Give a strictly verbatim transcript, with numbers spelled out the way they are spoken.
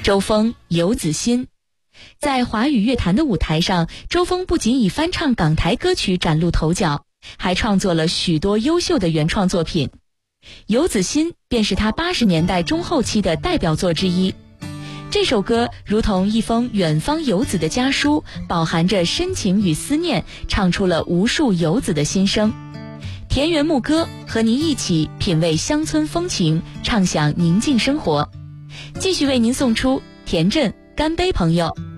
周峰、游子欣。在华语乐坛的舞台上，周峰不仅以翻唱港台歌曲崭露头角，还创作了许多优秀的原创作品。游子欣便是他八十年代中后期的代表作之一。这首歌如同一封远方游子的家书，饱含着深情与思念，唱出了无数游子的心声。田园牧歌，和您一起品味乡村风情，畅享宁静生活。继续为您送出田震《干杯朋友》。